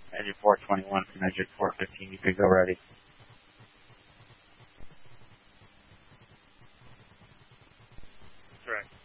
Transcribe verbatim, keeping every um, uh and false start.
Engine four twenty-one from engine four fifteen, you can go ready. Correct.